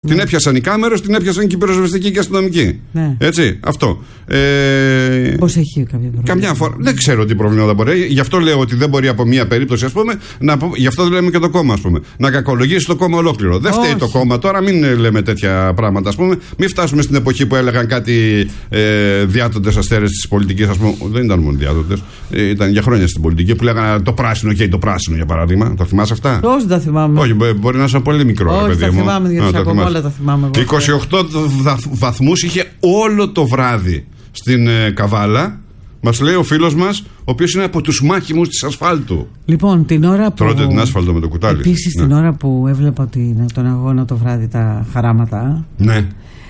Την έπιασαν οι κάμερες, την έπιασαν και οι πυροσβεστικοί και αστυνομικοί. Ναι. Έτσι, αυτό. Πώς έχει κάποια πρόβλημα? Καμιά φορά. Δεν ξέρω τι προβλήματα μπορεί. Γι' αυτό λέω ότι δεν μπορεί από μία περίπτωση, ας πούμε, γι' αυτό λέμε και το κόμμα, ας πούμε, να κακολογήσει το κόμμα ολόκληρο. Δεν φταίει το κόμμα τώρα, μην λέμε τέτοια πράγματα, ας πούμε. Μην φτάσουμε στην εποχή που έλεγαν κάτι διάτοντες αστέρες της πολιτικής, ας πούμε. Δεν ήταν μόνο διάτοντες. Ήταν για χρόνια στην πολιτική που λέγανε το πράσινο και το πράσινο, για παράδειγμα. Τα θυμάσαι αυτά? Όχι, δεν τα θυμάμαι. Όχι, μπορεί να είσαι πολύ μικρό, όχι, παιδί μου. Τα θυμάμαι, γιατί ακόμα όλα τα θυμάμαι. 28 βαθμούς είχε όλο το βράδυ στην Καβάλα. Μας λέει ο φίλος μας, ο οποίος είναι από τους μάχημους της ασφάλτου. Λοιπόν, την ώρα που. Τρώτε την άσφαλτο με το κουτάλι. Επίσης, την ώρα που έβλεπα τον αγώνα το βράδυ, τα χαράματα. Ναι.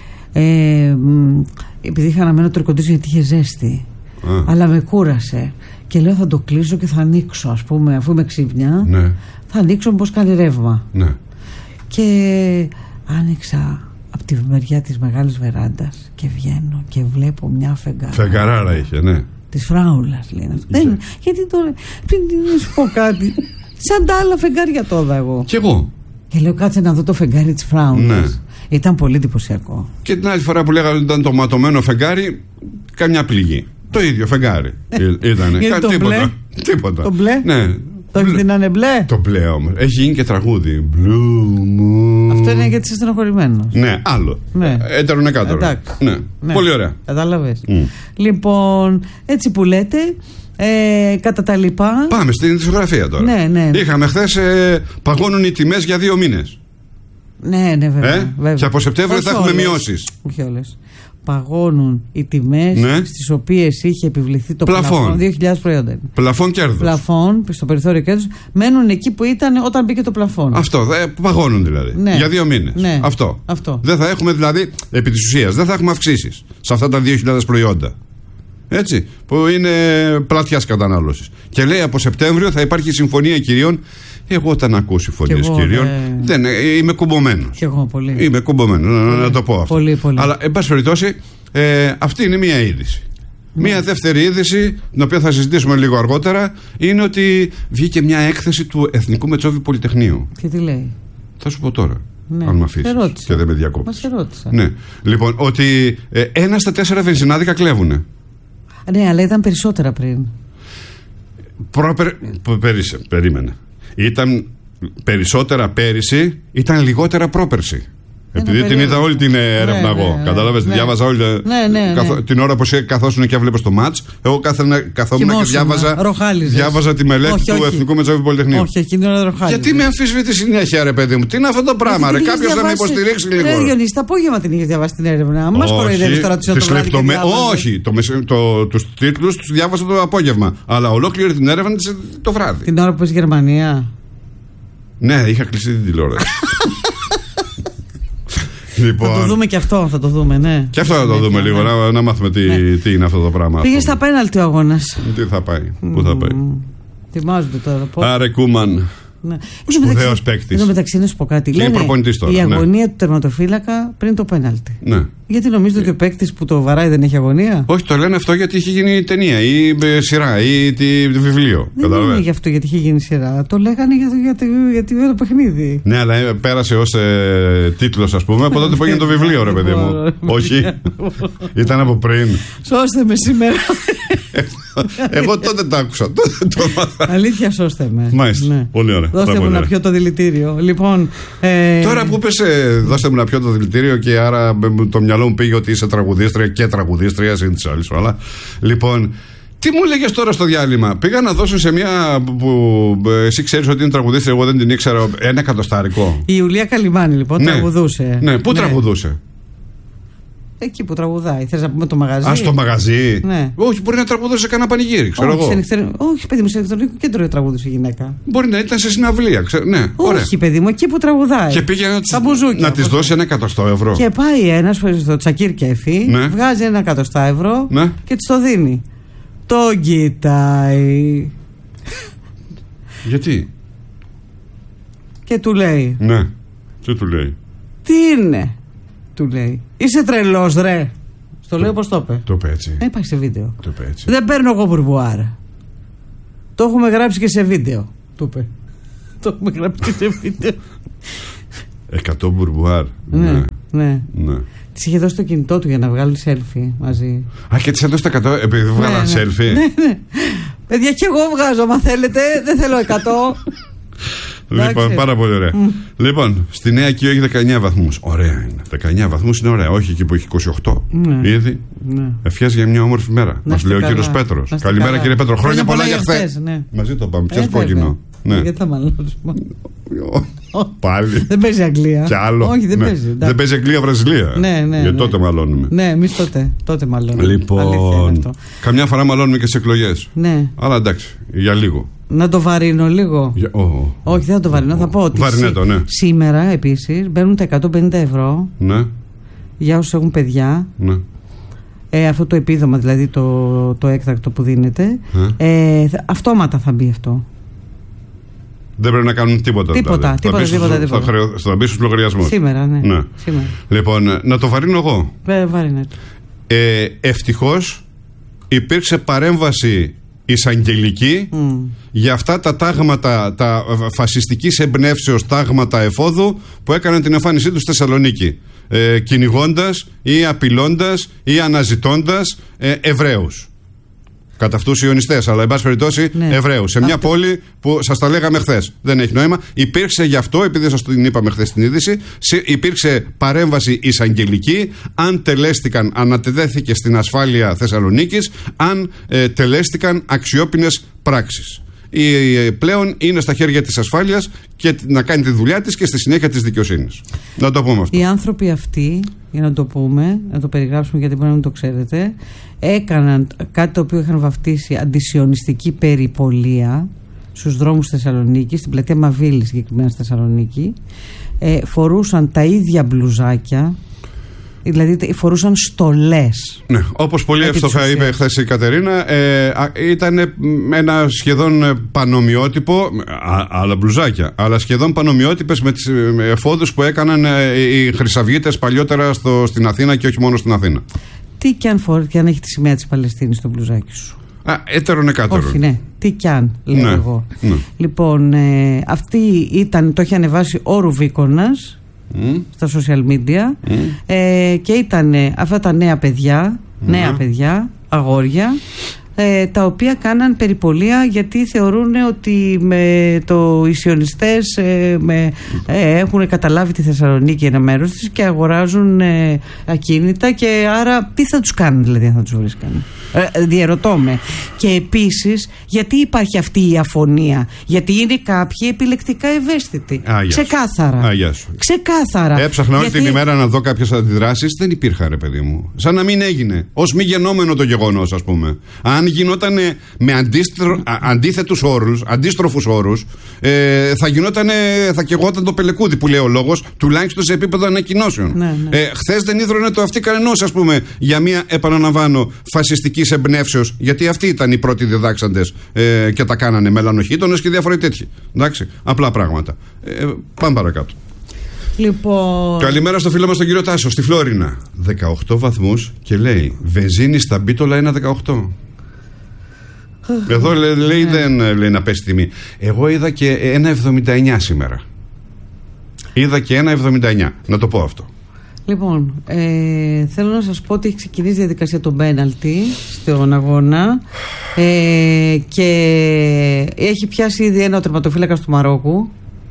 Επειδή είχα αναμένο το ερκοντήσιο γιατί είχε ζέστη. Αλλά με κούρασε. Και λέω θα το κλείσω και θα ανοίξω, ας πούμε, αφού είμαι ξύπνια. Ναι. Θα ανοίξω πως κάνει ρεύμα. Ναι. Και άνοιξα από τη μεριά της μεγάλης βεράντας και βγαίνω και βλέπω μια φεγγάρα. Φεγγαράρα είχε, ναι. Της φράουλας, λένε. Γιατί τώρα, πριν σου πω κάτι, σαν τα άλλα φεγγάρια το είδα εγώ. Κι εγώ. Και λέω κάτσε να δω το φεγγάρι της φράουλας. Ναι. Ήταν πολύ εντυπωσιακό. Και την άλλη φορά που λέγανε ότι ήταν το ματωμένο φεγγάρι, καμιά πληγή. Το ίδιο φεγγάρι ήταν. Τίποτα. Το μπλε. Ναι. Το δίνανε μπλε. Το μπλε όμως. Έχει γίνει και τραγούδι. Blue moon. Αυτό είναι γιατί είσαι στενοχωρημένος. Ναι, άλλο. Ναι. Έτερον εκάτερον. Ναι. Ναι. Πολύ ωραία. Κατάλαβες. Λοιπόν, έτσι που λέτε. Κατά τα λοιπά. Πάμε στην ειδησιογραφία τώρα. Ναι. Είχαμε χθες παγώνουν οι τιμές για 2 μήνες. Ναι, βέβαια. Και από Σεπτέμβριο θα έχουμε μειώσεις. Όχι όλες. Παγώνουν οι τιμές στις οποίες είχε επιβληθεί το πλαφόν. 2.000 προϊόντα. Πλαφόν κέρδους. Πλαφόν, στο περιθώριο κέρδους, μένουν εκεί που ήταν όταν μπήκε το πλαφόν. Αυτό, παγώνουν δηλαδή. Ναι. Για 2 μήνες. Ναι. Αυτό. Δεν θα έχουμε δηλαδή, επί της ουσίας, δεν θα έχουμε αυξήσεις σε αυτά τα 2.000 προϊόντα. Έτσι, που είναι πλατιάς κατανάλωσης. Και λέει από Σεπτέμβριο θα υπάρχει συμφωνία κυρίων. Εγώ όταν ακούω συμφωνίες κυρίων είμαι κουμπωμένος. Και εγώ πολύ. Είμαι κουμπωμένος, να το πω αυτό. Πολύ. Αλλά εν πάση περιπτώσει αυτή είναι μία είδηση. Μία δεύτερη είδηση, την οποία θα συζητήσουμε λίγο αργότερα, είναι ότι βγήκε μια έκθεση του Εθνικού Μετσόβιου Πολυτεχνείου. Και τι λέει? Θα σου πω τώρα. Ναι. Αν με αφήσεις και δεν με διακόψεις. Μας ερώτησα. Ναι. Λοιπόν, ότι 1 στα 4 βενζινάδικα κλέβουνε. Ναι, αλλά ήταν περισσότερα πριν. Περίμενε. Ήταν περισσότερα πέρυσι, ήταν λιγότερα πρόπερσι. Επειδή την είδα όλη την έρευνα εγώ. Κατάλαβες, τη διάβαζα όλη. Την ώρα που καθόσουν και έβλεπες το μάτς, εγώ καθόμουν και διάβαζα τη μελέτη του Εθνικού Μετσόβιου Πολυτεχνείου. Όχι, εκείνη την ώρα ροχάλιζε. Γιατί με αμφισβητεί συνέχεια, ρε παιδί μου? Τι είναι αυτό το πράγμα, ρε? Κάποιος να με υποστηρίξει λίγο. Ναι, Διονύση, το απόγευμα την είχες διαβάσει την έρευνα. Μας κοροϊδεύεις τώρα τις λεπτομέρειες. Όχι, τους τίτλους τους διάβασα το απόγευμα. Αλλά ολόκληρη την έρευνα το βράδυ. Την ώρα που είσαι Γερμανία. Ναι, είχα κλειστεί την τηλεόραση. Λοιπόν, θα το δούμε και αυτό, θα το δούμε, ναι. Και αυτό θα το δούμε λίγο, να μάθουμε τι είναι αυτό το πράγμα. Πήγε στα πέναλτι ο αγώνας. Τι θα πάει, πού θα πάει? Ετοιμάζονται τώρα. Άρε Κούμαν. Ναι. Σπουδαίος παίκτης. Εδώ μεταξύ να σου πω κάτι. Και προπονητής τώρα. Η αγωνία του τερματοφύλακα πριν το πέναλτι. Ναι. Γιατί νομίζετε ότι ο παίκτης που το βαράει δεν έχει αγωνία? Όχι, το λένε αυτό γιατί είχε γίνει ταινία ή σειρά ή βιβλίο. Δεν είναι γι' αυτό γιατί είχε γίνει σειρά. Το λέγανε γιατί το παιχνίδι. Ναι, αλλά πέρασε ως τίτλος, ας πούμε, από τότε που έγινε το βιβλίο, ρε παιδί μου. Όχι. Ήταν από πριν. Σώστε με σήμερα. Εγώ τότε το άκουσα. Αλήθεια, σώστε με. Μάλιστα. Πολύ ωραία. Δώστε μου να πιω το δηλητήριο. Λοιπόν, τώρα που πες δώστε μου να πιω το δηλητήριο και άρα το μυαλό μου πήγε ότι είσαι τραγουδίστρια και τραγουδίστρια είναι της άλλης όλα. Λοιπόν, τι μου λέγες τώρα στο διάλειμμα? Πήγα να δώσω σε μια που εσύ ξέρεις ότι είναι τραγουδίστρια, εγώ δεν την ήξερα, 1 εκατοστάρικο. Η Ιουλία Καλυμάνη λοιπόν τραγουδούσε. Ναι, πού τραγουδούσε? Εκεί που τραγουδάει. Θες να πούμε το μαγαζί? Α, στο μαγαζί. Ναι. Όχι, μπορεί να τραγουδούσε σε κανένα πανηγύρι, ξέρω εγώ. Όχι, παιδί μου, σε ηλεκτρονικό κέντρο τραγουδούσε η γυναίκα. Μπορεί να ήταν σε συναυλία, ναι. Όχι, παιδί μου, εκεί που τραγουδάει. Και πήγε να της δώσει 1 εκατοστό ευρώ. Και πάει ένας στο Τσακίρ Κέφι, βγάζει 1 εκατοστό ευρώ και της το δίνει. Το κοιτάει. Γιατί? Και του λέει. Ναι, τι του λέει? Τι είναι? Του λέει. Είσαι τρελός, ρε. Στο λέω πως το είπε. Το είπε έτσι. Υπάρχει σε βίντεο. Το είπε έτσι. Δεν παίρνω εγώ μπουρμπουάρα. Το έχουμε γράψει και σε βίντεο. Του είπε. Το έχουμε γράψει και σε βίντεο. 100 μπουρμπουάρ. Ναι. Της είχε δώσει το κινητό του για να βγάλει selfie μαζί. Α, και της έδωσε τα 100 επειδή βγάλαν selfie. Ναι. Παιδιά, και εγώ βγάζω, μα θέλετε. Δεν θέλω 100. Λοιπόν, πάρα πολύ ωραία. Λοιπόν, στη Νέα Κιό έχει 19 βαθμούς. Ωραία είναι. 19 βαθμούς είναι ωραία. Όχι εκεί που έχει 28. Ήδη. Ευχές για μια όμορφη μέρα. Μας λέει ο κύριος Πέτρος. Καλημέρα, κύριε Πέτρο. Χρόνια πολλά για χθες. Μαζί το πάμε. Πιάσε κόκκινο. Γιατί θα μαλώσουμε. Πάλι. Δεν παίζει Αγγλία. Κι άλλο. Όχι, δεν παίζει. Δεν παίζει Αγγλία-Βραζιλία. Γιατί τότε μαλώνουμε. Ναι, εμείς τότε μαλώνουμε. Λοιπόν, καμιά φορά μαλώνουμε και στις εκλογές. Ναι. Αλλά εντάξει, για λίγο. Να το βαρύνω λίγο. Όχι, δεν θα το βαρύνω. Θα πω ότι σήμερα επίσης μπαίνουν τα 150 ευρώ για όσους έχουν παιδιά. Αυτό το επίδομα, δηλαδή το έκτακτο που δίνεται. Αυτόματα θα μπει αυτό. Δεν πρέπει να κάνουν τίποτα. Τίποτα. Θα μπει στους λογαριασμούς. Σήμερα, ναι. Σήμερα. Λοιπόν, να το βαρύνω εγώ. Βαρύνεται. Ευτυχώς υπήρξε παρέμβαση εισαγγελική για αυτά τα τάγματα, τα φασιστικής εμπνεύσεως τάγματα εφόδου που έκαναν την εμφάνισή τους στη Θεσσαλονίκη, κυνηγώντας ή απειλώντας ή αναζητώντας Εβραίους. Κατά αυτούς οι Ιωνιστές, αλλά εν πάση περιπτώσει Εβραίους. Σε μια πόλη που σας τα λέγαμε χθες. Δεν έχει νόημα. Υπήρξε γι' αυτό, επειδή σας την είπαμε χθες στην είδηση, υπήρξε παρέμβαση εισαγγελική. Αν τελέστηκαν, ανατεδέθηκε στην ασφάλεια Θεσσαλονίκης, αν τελέστηκαν αξιόπινες πράξεις. Πλέον είναι στα χέρια της ασφάλειας και να κάνει τη δουλειά της και στη συνέχεια της δικαιοσύνης. Να το πούμε αυτό. Οι άνθρωποι αυτοί, για να το πούμε, να το περιγράψουμε γιατί μπορεί να μην το ξέρετε, έκαναν κάτι το οποίο είχαν βαφτίσει αντισιωνιστική περιπολία στους δρόμους της Θεσσαλονίκης, στην πλατεία Μαβίλη συγκεκριμένα στη Θεσσαλονίκη. Φορούσαν τα ίδια μπλουζάκια, δηλαδή φορούσαν στολές. Ναι, όπως πολύ εύστοχα είπε χθες η Κατερίνα, ήταν ένα σχεδόν πανομοιότυπο, άλλα μπλουζάκια, αλλά σχεδόν πανομοιότυπες με τις εφόδους που έκαναν οι χρυσαυγίτες παλιότερα στην Αθήνα και όχι μόνο στην Αθήνα. Τι κι αν φορεί και αν έχει τη σημαία της Παλαιστίνης στο μπλουζάκι σου. Έτερον εκάτερον. Όχι, ναι. Τι κι αν, λέω εγώ. Ναι. Λοιπόν, αυτή ήταν, το είχε ανεβάσει ο Ρουβίκονας στα social media και ήταν αυτά τα νέα παιδιά, αγόρια, τα οποία κάναν περιπολία γιατί θεωρούν ότι οι σιωνιστές έχουν καταλάβει τη Θεσσαλονίκη ένα μέρος της και αγοράζουν ακίνητα, και άρα τι θα τους κάνουν δηλαδή αν θα τους βρίσκαν. Διερωτώ με. Και επίσης, γιατί υπάρχει αυτή η αφωνία? Γιατί είναι κάποιοι επιλεκτικά ευαίσθητοι. Ξεκάθαρα. Ξεκάθαρα. Έψαχνα όλη την ημέρα να δω κάποιες αντιδράσεις. Δεν υπήρχαν, ρε παιδί μου. Σαν να μην έγινε. Ως μη γενόμενο το γεγονός, ας πούμε. Αν γινόταν με αντίθετους όρους, αντίστροφους όρους, θα καιγόταν το πελεκούδι που λέει ο λόγος, τουλάχιστον σε επίπεδο ανακοινώσεων. Χθες δεν ίδρωνε το αυτή κανενός, ας πούμε, για μια, επαναλαμβάνω, φασιστική εμπνεύσεως, γιατί αυτοί ήταν οι πρώτοι διδάξαντες και τα κάνανε μελανοχήτονες και διάφορα τέτοιοι. Εντάξει, απλά πράγματα. Πάμε παρακάτω. Λοιπόν... Καλημέρα στο φίλο μας τον κύριο Τάσο στη Φλόρινα. 18 βαθμούς και λέει βενζίνη στα Μπίτολα 1,18. Εδώ λέει δεν λέει να πέσει τιμή. Εγώ είδα και 1,79 σήμερα. Είδα και 1,79. Να το πω αυτό. Λοιπόν, θέλω να σας πω ότι έχει ξεκινήσει η διαδικασία των πέναλτι στον αγώνα και έχει πιάσει ήδη ένα ο τερματοφύλακας του Μαρόκου.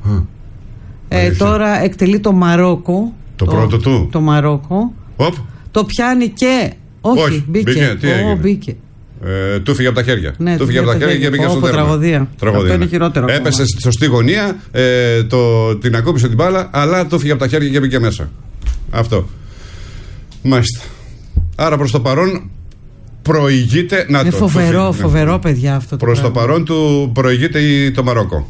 Τώρα εκτελεί το Μαρόκο. Το πρώτο του. Το Μαρόκο. Το πιάνει και... Όχι, μπήκε. Του φύγε από τα χέρια. Ναι, του φύγε από τα χέρια και μπήκε στο τέρμα. Τραγωδία. Αυτό είναι χειρότερο. Έπεσε στη σωστή γωνία, την ακούπησε την μπάλα, αλλά του φύγε από τα χέρια και μπήκε μέσα. Αυτό. Μάλιστα. Άρα προς το παρόν προηγείται. Είναι φοβερό, παιδιά, αυτό. Προς το παρόν του προηγείται το Μαρόκο.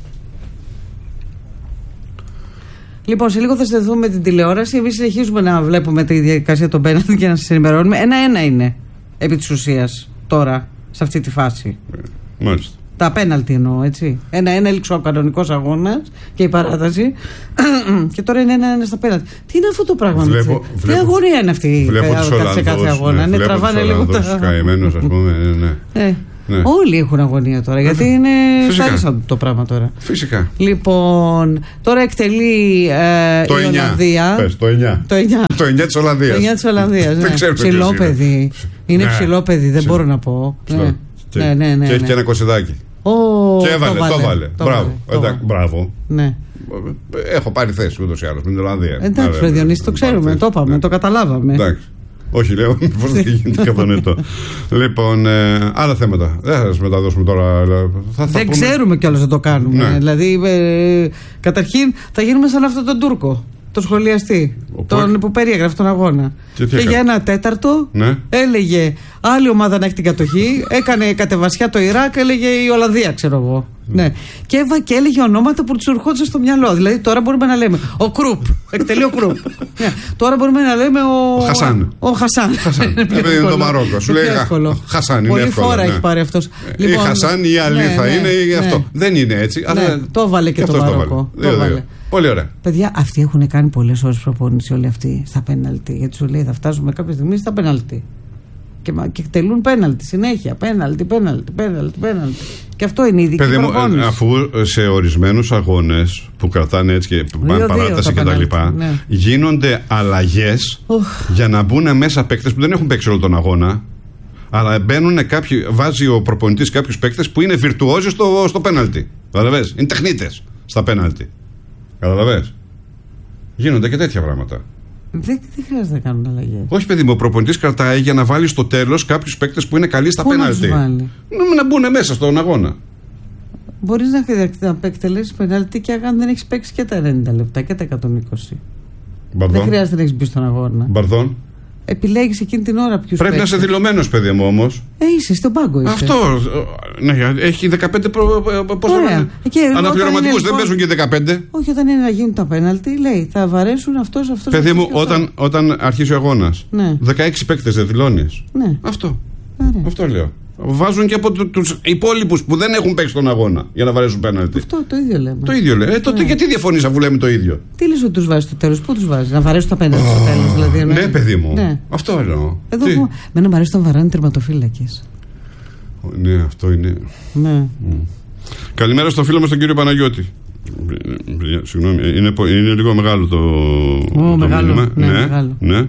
Λοιπόν, σε λίγο θα συνδεθούμε με την τηλεόραση. Εμείς συνεχίζουμε να βλέπουμε τη διαδικασία των πέναλτι και να σας ενημερώνουμε. 1-1 είναι επί της ουσίας τώρα, σε αυτή τη φάση. Μάλιστα. Τα πέναλτι εννοώ, έτσι. 1-1 έληξε ο κανονικός αγώνας και η παράταση. Και τώρα είναι 1-1 στα πέναλτι. Τι είναι αυτό το πράγμα? Τι αγωνία είναι αυτή σε κάθε αγώνα? Ναι, τραβάνε λίγο τα. Καημένος, ας πούμε. Ναι. Όλοι έχουν αγωνία τώρα, γιατί είναι στάρισαν το πράγμα τώρα. Φυσικά. Λοιπόν, τώρα εκτελεί το η 9. Ολλανδία. Πες, το 9. Το 9 της Ολλανδίας. Το 9 της Ολλανδίας. Ναι. Ψηλό παιδί. Είναι ψηλό παιδί, δεν μπορώ να πω. Ναι. Και έχει και ένα κοσιδάκι. Και το βάλε. Μπράβο. Ναι. Έχω πάρει θέση ούτως ή άλλως με την Ολλανδία. Εντάξει, Διονύση, το ξέρουμε, το είπαμε, το καταλάβαμε. Εντάξει. Όχι, λέω, πώς δεν γίνεται κατανοητό. Λοιπόν, άλλα θέματα. Δεν θα σας μεταδώσουμε τώρα. Δεν ξέρουμε κιόλας να το κάνουμε. Ναι. Δηλαδή, καταρχήν θα γίνουμε σαν αυτόν τον Τούρκο, τον σχολιαστή, τον που περιέγραφε τον αγώνα. Και για ένα τέταρτο έλεγε άλλη ομάδα να έχει την κατοχή, έκανε κατεβασιά το Ιράκ, έλεγε η Ολλανδία, ξέρω εγώ. Ναι. Και έλεγε ονόματα που του ερχόντουσαν στο μυαλό. Δηλαδή τώρα μπορούμε να λέμε ο Κρουπ, εκτελεί ο Κρουπ. Τώρα μπορούμε να λέμε ο Χασάν. Ο Χασάν. Επειδή είναι το Μαρόκο. Σου λέει Χασάν. Πολλή φορά έχει πάρει αυτό. Ή Χασάν ή Ali θα είναι ή αυτό. Δεν είναι έτσι. Το βάλε και το Μαρόκο. Πολύ ωραία. Παιδιά, αυτοί έχουν κάνει πολλές ώρες προπόνηση όλοι αυτοί στα πέναλτι. Γιατί σου λέει θα φτάσουμε κάποια στιγμή στα πέναλτι. Και εκτελούν πέναλτι συνέχεια. Πέναλτι. Και αυτό είναι η ειδική προπόνηση. Αφού σε ορισμένους αγώνες που κρατάνε έτσι και πάνε παράταση κτλ. Γίνονται αλλαγές για να μπουν μέσα παίκτες που δεν έχουν παίξει όλο τον αγώνα. Αλλά μπαίνουν κάποιοι, βάζει ο προπονητής κάποιους παίκτες που είναι βιρτουόζοι στο πέναλτι. Καταλαβες? Είναι τεχνίτες στα πέναλτι. Καταλαβες? Γίνονται και τέτοια πράγματα. Δεν χρειάζεται να κάνουν αλλαγές. Όχι, παιδί μου, ο προπονητής κρατάει για να βάλει στο τέλος κάποιους παίκτες που είναι καλοί στα πέναλτι. Να μπουν μέσα στον αγώνα. Μπορείς να εκτελέσεις πέναλτι και αν δεν έχεις παίξει και τα 90 λεπτά και τα 120. Δεν χρειάζεται να έχεις μπει στον αγώνα. Μπαρδόν. Επιλέγεις εκείνη την ώρα ποιους πρέπει παίξεις. Να είσαι δηλωμένος, παιδί μου, όμως. Είσαι στον πάγκο. Είσαι. Αυτό. Ναι, έχει 15 αναπληρωματικούς. Δεν παίζουν και 15. Όχι, όταν είναι να γίνουν τα πέναλτι, λέει θα βαρέσουν αυτός. Παιδί μου, όταν αρχίσει ο αγώνας, 16 παίκτες δεν δηλώνεις. Ναι. Αυτό λέω. Βάζουν και από τους υπόλοιπους που δεν έχουν παίξει τον αγώνα για να βαρέσουν πέναλτι. Αυτό το ίδιο λέμε. Το ίδιο λέει. Τότε γιατί διαφωνείς αφού λέμε το ίδιο? Τι λες ότι τους βάζεις στο τέλος? Πού τους βάζεις? Να βαρέσουν τα πέναλτι στο τέλος, δηλαδή? Ναι, παιδί μου. Ναι. Αυτό εννοώ. Εμένα μου αρέσει να βαράνε τερματοφύλακες. Ναι, αυτό είναι. Ναι. Καλημέρα στο φίλο μας τον κύριο Παναγιώτη. Συγγνώμη, είναι λίγο μεγάλο το μήνυμα. Ναι.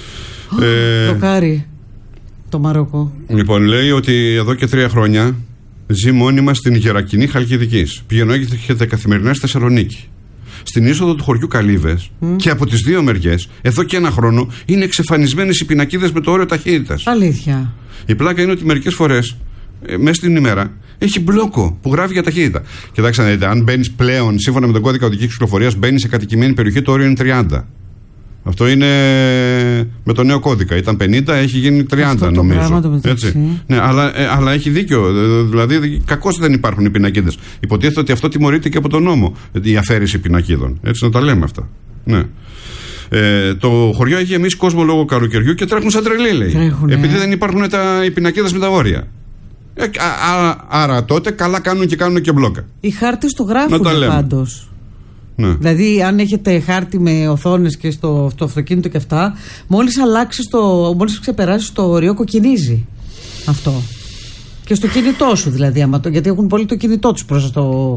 Το Κάρι. Το Μαρόκο. Λοιπόν, λέει ότι εδώ και 3 χρόνια ζει μόνιμα στην Γερακινή Χαλκιδικής. Πηγαίνω έχετε καθημερινά στη Θεσσαλονίκη. Στην είσοδο του χωριού Καλύβες και από τις δύο μεριές, εδώ και 1 χρόνο, είναι εξαφανισμένες οι πινακίδες με το όριο ταχύτητας. Αλήθεια. Η πλάκα είναι ότι μερικές φορές, μέσα στην ημέρα, έχει μπλόκο που γράφει για ταχύτητα. Κοιτάξτε να δείτε, αν μπαίνεις πλέον, σύμφωνα με τον κώδικα οδικής κυκλοφορίας, μπαίνεις σε κατοικημένη περιοχή, το όριο είναι 30. Αυτό είναι με το νέο κώδικα. Ήταν 50, έχει γίνει 30 νομίζω. Έτσι. Ναι, αλλά έχει δίκιο. Δηλαδή, κακώς δεν υπάρχουν οι πινακίδες. Υποτίθεται ότι αυτό τιμωρείται και από τον νόμο. Η αφαίρεση πινακίδων. Έτσι να τα λέμε αυτά. Ναι. Το χωριό έχει γεμίσει κόσμο λόγω καλοκαιριού και τρέχουν σαν τρελοί, λέει. Επειδή δεν υπάρχουν οι πινακίδες με τα όρια. Άρα τότε καλά κάνουν και μπλόκα. Οι χάρτες το γράφουν πάντως. Ναι. Δηλαδή, αν έχετε χάρτη με οθόνες και στο αυτοκίνητο και αυτά, μόλις ξεπεράσεις το όριο, κοκκινίζει αυτό. Και στο κινητό σου, δηλαδή, γιατί έχουν πολύ το κινητό τους προς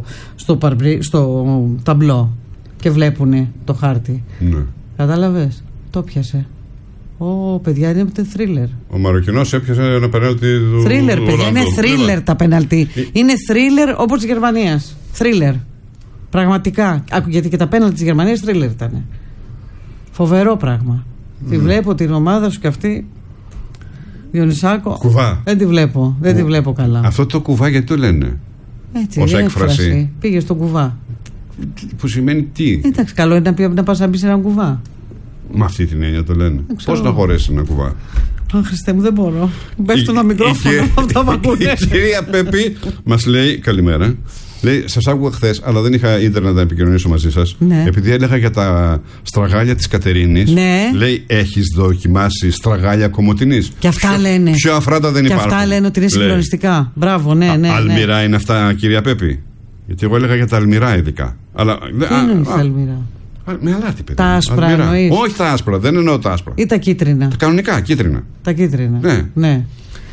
στο ταμπλό και βλέπουν το χάρτη. Ναι. Κατάλαβες, το πιάσε. Παιδιά, είναι θρίλερ. Ο Μαροκινός έπιασε ένα πέναλτι του. Θρίλερ, παιδιά, είναι θρίλερ τα πέναλτι. Είναι θρίλερ όπως της Γερμανίας. Θρίλερ. Πραγματικά. Γιατί και τα πέναλτι της Γερμανίας θρίλερ ήταν. Φοβερό πράγμα. Τη βλέπω την ομάδα σου και αυτή. Διονυσάκο. Κουβά. Δεν τη βλέπω. Δεν τη βλέπω καλά. Αυτό το κουβά γιατί το λένε? Έτσι, ως έκφραση. Πήγε στον κουβά. Που σημαίνει τι? Εντάξει, καλό είναι να πας να μπεις σε έναν κουβά. Με αυτή την έννοια το λένε. Πώς να χωρέσεις ένα κουβά? Χριστέ μου, δεν μπορώ. Μπες το μικρόφωνο αυτά που ακούνε. Η κυρία Πέπη μας λέει καλημέρα. Λέει, σας άκουγα χθες, αλλά δεν είχα ίντερνετ να επικοινωνήσω μαζί σας. Ναι. Επειδή έλεγα για τα στραγάλια της Κατερίνης, ναι. Λέει, έχεις δοκιμάσει στραγάλια Κομοτηνής? Και αυτά λένε. Πιο αφράτα δεν υπάρχουν. Και αυτά λένε ότι είναι συγκλονιστικά. Μπράβο, ναι. Αλμυρά είναι αυτά, κυρία Πέπη? Γιατί εγώ έλεγα για τα αλμυρά ειδικά. Αλλά, τι είναι τα αλμυρά? Με αλάτι, παιδί. Τα άσπρα εννοείς? Όχι τα άσπρα, δεν εννοώ τα άσπρα. Ή τα κίτρινα? Τα κανονικά κίτρινα. Τα κίτρινα. Ναι.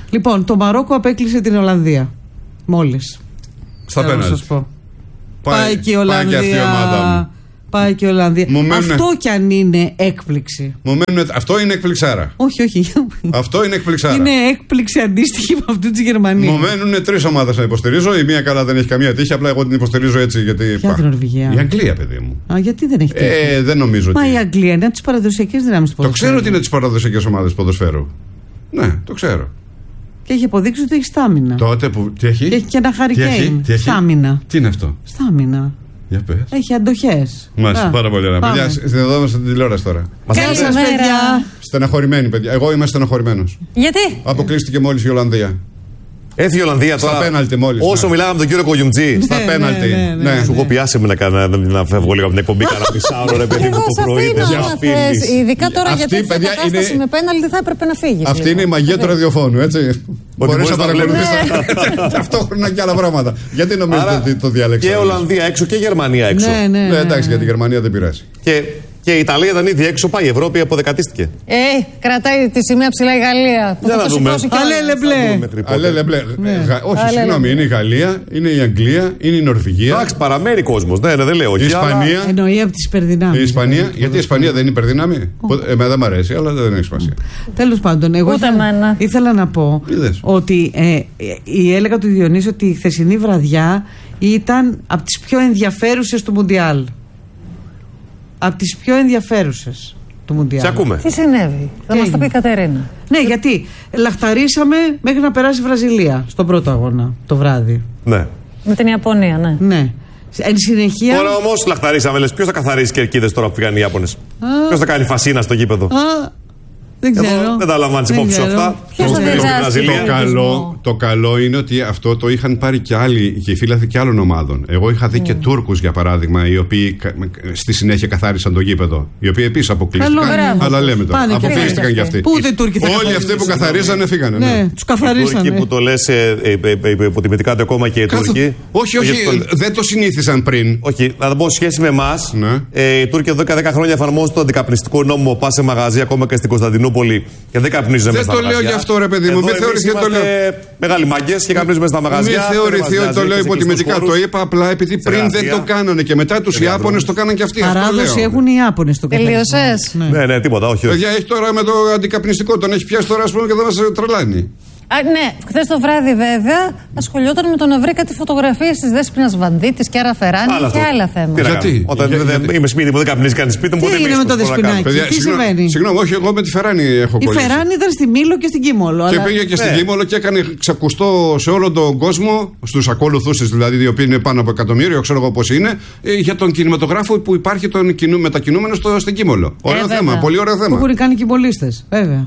Λοιπόν, το Μαρόκο απέκλεισε την Ολλανδία. Μόλις. Στα πέναλτι. Πάει και η Ολλανδία. Πάει και η Ολλανδία. Αυτό κι αν είναι έκπληξη. Αυτό είναι εκπληξάρα. Όχι. Αυτό είναι εκπληξάρα. Είναι έκπληξη αντίστοιχη με αυτή τη Γερμανία. Μου μένουν 3 ομάδες να υποστηρίζω. Η μία καλά δεν έχει καμία τύχη. Απλά εγώ την υποστηρίζω έτσι γιατί. Για την Νορβηγία. Η Αγγλία, παιδί μου. Γιατί δεν έχει τύχη. Δεν νομίζω. Μα η Αγγλία είναι από τις παραδοσιακές δυνάμεις του ποδοσφαίρου. Το ξέρω ότι είναι τις παραδοσιακές ομάδες ποδοσφαίρου. Ναι, το ξέρω. Και έχει αποδείξει ότι έχει στάμινα. Τότε που. Τι έχει? Και έχει και ένα χαρικέιν. Στάμινα. Τι είναι αυτό? Στάμινα. Για πες. Έχει αντοχές. Μάλιστα, πάρα πολύ ωραία. Παιδιά, συνδεδόμαστε την τηλεόραση τώρα. Καλημέρα. Στεναχωρημένοι, παιδιά. Εγώ είμαι στεναχωρημένος. Γιατί? Αποκλείστηκε μόλις η Ολλανδία. Έφυγε η Ολλανδία τώρα. Στα πέναλτι μόλις. Όσο μιλάγαμε με τον κύριο Κογιουμτζή. Στα πέναλτι. Ναι. Σου έχω πιάσει να φεύγω λίγο από την εκπομπή. Κάνα μισάωρο, ρε παιδί μου, το πρωί. Ειδικά τώρα γιατί η κατάσταση με πέναλτι θα έπρεπε να φύγει. Αυτή είναι η μαγεία του ραδιοφώνου, έτσι. Μπορείς να παρακολουθείς ταυτόχρονα και άλλα πράγματα. Γιατί νομίζετε ότι το διάλεξα? Και Ολλανδία έξω και Γερμανία έξω. Ναι, εντάξει, γιατί η Γερμανία δεν πειράζει. Και η Ιταλία ήταν ήδη έξω, πάει η Ευρώπη, αποδεκατίστηκε. Κρατάει τη σημαία ψηλά η Γαλλία. Που θα το σηκώσει κι Αλέλεμπλε. Όχι, συγγνώμη, είναι η Γαλλία, είναι η Αγγλία, είναι η Νορβηγία. Εντάξει, παραμένει κόσμος. Ναι, δεν λέω. Η Ισπανία. Εννοεί από τις υπερδυνάμεις. Η Ισπανία, γιατί η Ισπανία δεν είναι υπερδύναμη. Εμένα δεν μ' αρέσει, αλλά δεν έχει σημασία. Τέλος πάντων, εγώ ήθελα να πω ότι έλεγα του Διονύση ότι η χθεσινή βραδιά ήταν από τις πιο ενδιαφέρουσες του Μουντιάλ. Από τις πιο ενδιαφέρουσες του Μουντιάλ. Σε ακούμε. Τι συνέβη? Θα μας τα πει η Κατερίνα. Ναι, γιατί λαχταρίσαμε μέχρι να περάσει η Βραζιλία στον πρώτο αγώνα το βράδυ. Ναι. Με την Ιαπωνία, ναι. Εν συνεχεία. Τώρα όμως λαχταρίσαμε, λες, ποιος θα καθαρίσει κερκίδες τώρα που πήγαν οι Ιάπωνες? Ποιος θα κάνει φασίνα στο γήπεδο? Δεν ξέρω. Δεν τα λαμβάνεις υπόψη αυτά. Το καλό είναι ότι αυτό το είχαν πάρει και άλλοι και οι φίλαθλοι και άλλων ομάδων. Εγώ είχα δει και Τούρκους, για παράδειγμα, οι οποίοι στη συνέχεια καθάρισαν το γήπεδο. Οι οποίοι επίσης αποκλείστηκαν. Αλλά λέμε τώρα. Αποκλείστηκαν κι αυτοί. Όλοι αυτοί που καθαρίζανε φύγανε. Ναι, τους καθαρίσανε. Οι Τούρκοι που το λες υποτιμητικά το ακόμα και οι Τούρκοι. Όχι, δεν το συνήθισαν πριν. Όχι, να το πω σχέση με εμάς. Οι Τούρκοι εδώ και 10 χρόνια εφαρμόζουν το αντικαπνιστικό νόμο. Πας σε μαγαζί ακόμα και στην Κωνσταντινούπολη και δεν καπνίζουμε μέσα στα μαγαζιά. Δεν το λέω γι' αυτό, ρε παιδί μου. Μην θεωρηθεί ότι το λέω. Μεγάλοι μάγκες και καπνίζουμε στα μαγαζιά. Μην θεωρηθεί ότι το λέω υποτιμητικά. Το είπα απλά επειδή πριν δεν το κάνανε και μετά τους Ιάπωνες το κάναν και αυτοί. Παράδοση έχουν οι Ιάπωνες το κάνουν. Τελείωσες? Ναι, τίποτα, όχι. Παιδιά, έχει τώρα με το αντικαπνιστικό, τον έχει πιάσει τώρα, ας πούμε, και δεν μας τρελάνει. Ναι, χθες το βράδυ βέβαια ασχολιόταν με το να βρει κάτι φωτογραφίες της Δέσποινας Βανδίτης και Άρα Φεράνη και άλλα θέματα. Γιατί? Όταν είμαι σπίτι μου, δεν καπνίζει κανείς σπίτι μου, τι έγινε με το Δεσποινάκι? Τι σημαίνει? Συγγνώμη, όχι, εγώ με τη Φεράνη έχω κολλήσει. Η Φεράνη ήταν στη Μήλο και στην Κίμολο. Και πήγε και στην Κίμολο και έκανε ξακουστό σε όλο τον κόσμο, στους ακόλουθους της δηλαδή, οι οποίοι είναι πάνω από 1.000.000, ξέρω εγώ πώς είναι, για τον κινηματογράφο που υπάρχει τον μετακινούμενο στην Κίμολο. Ωραίο θέμα, πολύ ωραίο θέμα. Που έχουν κάνει κιμπολίστες, βέβαια.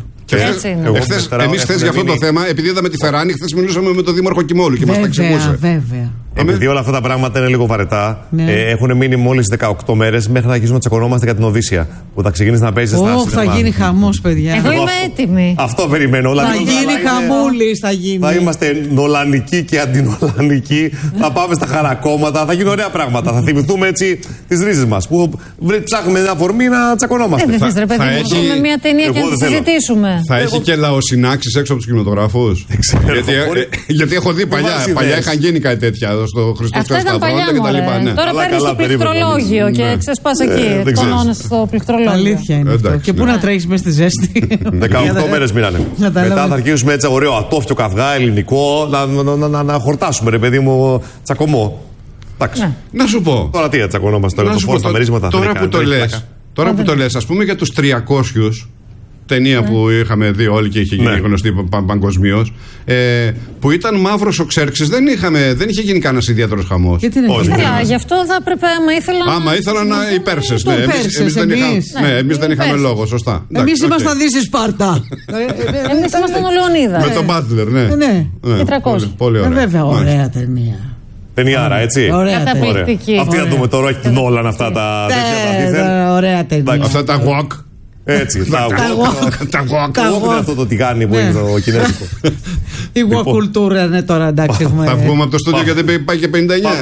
Εμείς χθες για αυτό το θέμα, επειδή είδαμε τη Φεράνη, χθες μιλούσαμε με τον Δήμαρχο Κιμόλου και μας τα εξηγούσε. Βέβαια. Επειδή όλα αυτά τα πράγματα είναι λίγο βαρετά, έχουν μείνει μόλις 18 μέρες μέχρι να αρχίσουμε να τσακωνόμαστε για την Οδύσσια. Που θα ξεκινήσει να παίζει στα θα γίνει χαμός, παιδιά. Εγώ είμαι έτοιμη. Αυτό περιμένω. Θα γίνει χαμούλης, θα γίνει. Θα είμαστε νολανικοί και αντινολανικοί. Θα πάμε στα χαρακόμματα. Θα γίνουν ωραία πράγματα. Θα θυμηθούμε έτσι τις ρίζες μας. Που ψάχνουμε μια αφορμή να τσακωνόμαστε. Δεν θες, ρε παιδί, να δούμε μια ταινία και να τη συζητήσουμε. Θα έχει και λαοσυνάξεις έξω από τους κινηματογράφους? Γιατί έχω δει παλιά είχαν γίνει κάτι τέτοια στο Χριστούγεννα Σταυρόντα και τα λοιπά. Τώρα παίρνεις το πληκτρολόγιο και ξεσπάς εκεί. Τονώνεσαι στο πληκτρολόγιο. Αλήθεια είναι αυτό. Και πού να τρέχεις μες στη ζέστη? 18 μέρες μείνανε. Μετά θα αρχίσουμε έτσι ωραίο ατόφιο καυγά ελληνικό να χορτάσουμε, ρε παιδί μου, τσακωμό. Εντάξει. Να σου πω. Τώρα τι τσακωνόμαστε τώρα, το φως στα μερίσματα. Τώρα που το λες, ας πούμε για τους 300. Ταινία που είχαμε δει όλοι και είχε γίνει γνωστή παγκοσμίως, που ήταν μαύρος ο Ξέρξης, δεν είχε γίνει κανένας ιδιαίτερος χαμός. Γι' αυτό θα έπρεπε, άμα ήθελαν να υπέρσες. Εμείς δεν είχαμε λόγο, σωστά. Εμείς ήμασταν Δύση Σπάρτα. Εμείς ήμασταν ο Λεωνίδας. Με τον Μπάτλερ, ναι. Και 300. Πολύ ωραία. Βέβαια, ωραία ταινία. Ταινιάρα, έτσι. Καταπληκτική. Αυτή να δούμε τώρα, έχει την Όλαν αυτά τα τέτοια. Ωραία ταινία. Αυτά τα walk. Έτσι. Τα γουόκ είναι αυτό το τηγάνι που είναι το κινέζικο. Η γουοκουλτούρα είναι τώρα, εντάξει. Θα βγούμε από το στούντιο γιατί πάει και 59.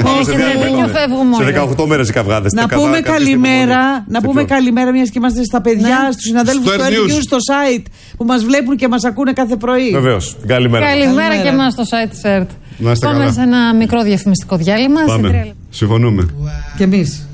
Σε 18 μέρες οι καυγάδες. Να πούμε καλημέρα, μιας και είμαστε στα παιδιά, στους συναδέλφους του RTU στο site που μας βλέπουν και μας ακούνε κάθε πρωί. Βεβαίως. Καλημέρα. Καλημέρα και εμάς στο site της ΕΡΤ. Πάμε σε ένα μικρό διαφημιστικό διάλειμμα. Πάμε. Συμφωνούμε. Και εμείς.